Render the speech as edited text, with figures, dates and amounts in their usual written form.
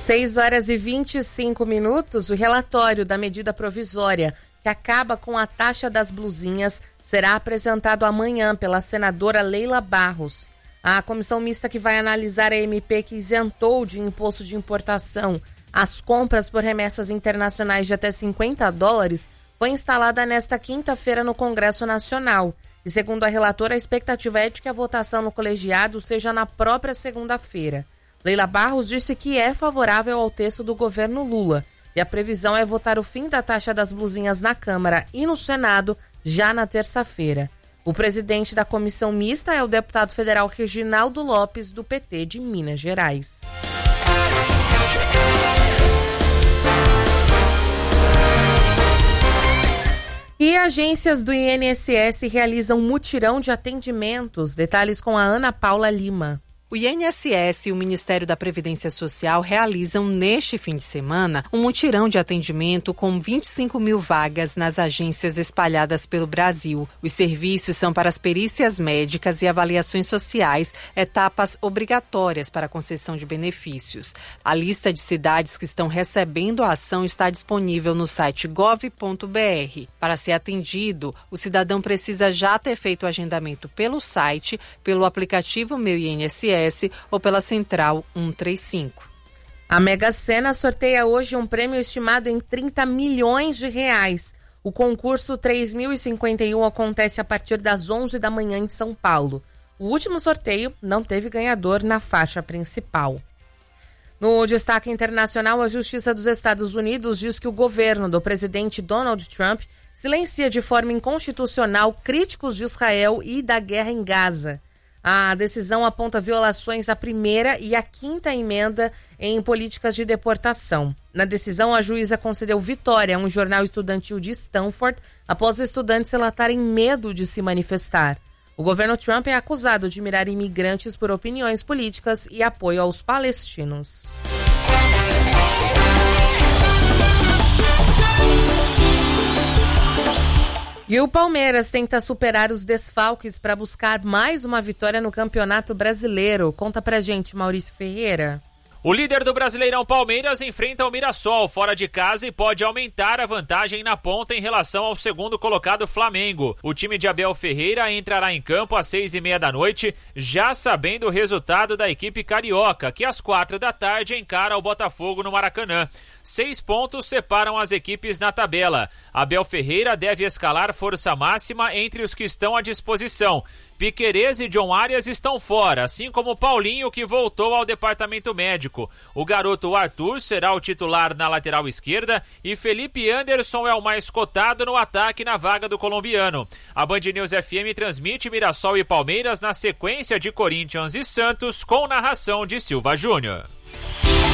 6h25. O relatório da medida provisória que acaba com a taxa das blusinhas será apresentado amanhã pela senadora Leila Barros. A comissão mista que vai analisar a MP que isentou de imposto de importação as compras por remessas internacionais de até $50 foi instalada nesta quinta-feira no Congresso Nacional. E segundo a relatora, a expectativa é de que a votação no colegiado seja na própria segunda-feira. Leila Barros disse que é favorável ao texto do governo Lula e a previsão é votar o fim da taxa das blusinhas na Câmara e no Senado já na terça-feira. O presidente da comissão mista é o deputado federal Reginaldo Lopes, do PT de Minas Gerais. E agências do INSS realizam mutirão de atendimentos. Detalhes com a Ana Paula Lima. O INSS e o Ministério da Previdência Social realizam neste fim de semana um mutirão de atendimento com 25 mil vagas nas agências espalhadas pelo Brasil. Os serviços são para as perícias médicas e avaliações sociais, etapas obrigatórias para a concessão de benefícios. A lista de cidades que estão recebendo a ação está disponível no site gov.br. Para ser atendido, o cidadão precisa já ter feito o agendamento pelo site, pelo aplicativo Meu INSS ou pela Central 135. A Mega Sena sorteia hoje um prêmio estimado em R$30 milhões. O concurso 3051 acontece a partir das 11 da manhã em São Paulo. O último sorteio não teve ganhador na faixa principal. No destaque internacional, a Justiça dos Estados Unidos diz que o governo do presidente Donald Trump silencia de forma inconstitucional críticos de Israel e da guerra em Gaza. A decisão aponta violações à primeira e à quinta emenda em políticas de deportação. Na decisão, a juíza concedeu vitória a um jornal estudantil de Stanford após estudantes relatarem medo de se manifestar. O governo Trump é acusado de mirar imigrantes por opiniões políticas e apoio aos palestinos. E o Palmeiras tenta superar os desfalques para buscar mais uma vitória no Campeonato Brasileiro. Conta pra gente, Maurício Ferreira. O líder do Brasileirão Palmeiras enfrenta o Mirassol fora de casa e pode aumentar a vantagem na ponta em relação ao segundo colocado Flamengo. O time de Abel Ferreira entrará em campo às 6h30, já sabendo o resultado da equipe carioca, que às 4h encara o Botafogo no Maracanã. 6 pontos separam as equipes na tabela. Abel Ferreira deve escalar força máxima entre os que estão à disposição. Piquerez e John Arias estão fora, assim como Paulinho, que voltou ao departamento médico. O garoto Arthur será o titular na lateral esquerda e Felipe Anderson é o mais cotado no ataque na vaga do colombiano. A Band News FM transmite Mirassol e Palmeiras na sequência de Corinthians e Santos, com narração de Silva Júnior.